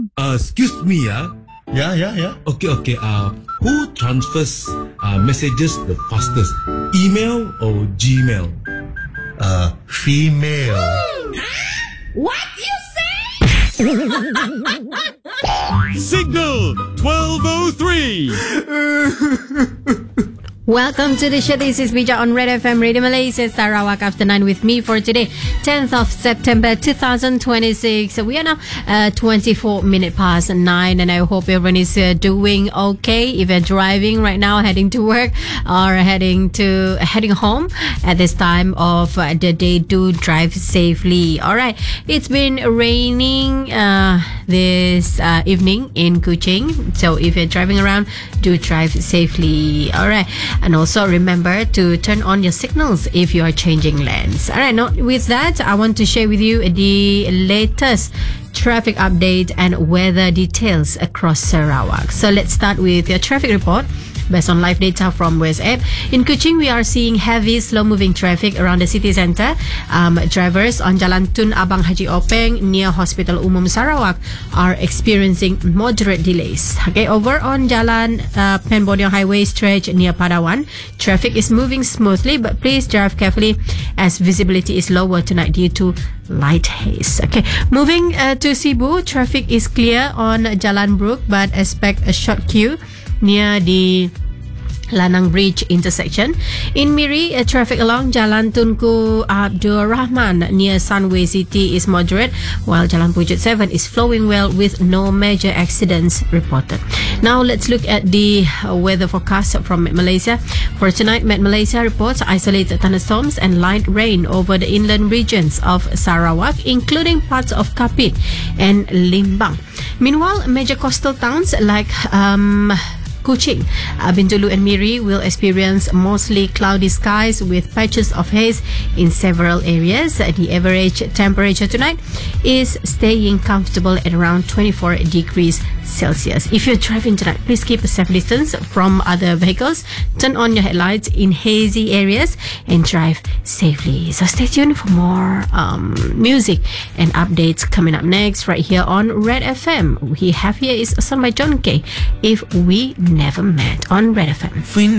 Excuse me, Yeah. Okay. Who transfers messages the fastest? Email or Gmail? Female. What you say? Signal 1203. Welcome to the show. This is Bija on Red FM Radio Malaysia, Sarawak After 9 with me for today, 10th of September 2026. We are now 24 minutes past 9 and I hope everyone is doing okay. If you're driving right now, heading to work or heading home at this time of the day, do drive safely. Alright, it's been raining this evening in Kuching. So if you're driving around, do drive safely. Alright. And also remember to turn on your signals if you are changing lanes. Alright, now with that, I want to share with you the latest traffic update and weather details across Sarawak. So let's start with your traffic report. Based on live data from West App, in Kuching, we are seeing heavy, slow-moving traffic around the city centre. Drivers on Jalan Tun Abang Haji Openg near Hospital Umum Sarawak are experiencing moderate delays. Okay, over on Jalan Pen Borneo Highway stretch near Padawan, traffic is moving smoothly, but please drive carefully as visibility is lower tonight due to light haze. Okay, moving to Cebu, traffic is clear on Jalan Brook, but expect a short queue near the Lanang Bridge intersection. In Miri, traffic along Jalan Tunku Abdul Rahman near Sunway City is moderate, while Jalan Pujuk 7 is flowing well with no major accidents reported. Now let's look at the weather forecast from Met Malaysia. For tonight, Met Malaysia reports isolated thunderstorms and light rain over the inland regions of Sarawak, including parts of Kapit and Limbang. Meanwhile, major coastal towns like Kuching, Bintulu and Miri will experience mostly cloudy skies with patches of haze in several areas. The average temperature tonight is staying comfortable at around 24 degrees Celsius. If you're driving tonight, please keep a safe distance from other vehicles, turn on your headlights in hazy areas and drive safely. So stay tuned for more music and updates coming up next right here on Red FM. We have here is a song by John Kay, If We Never Met on Red FM.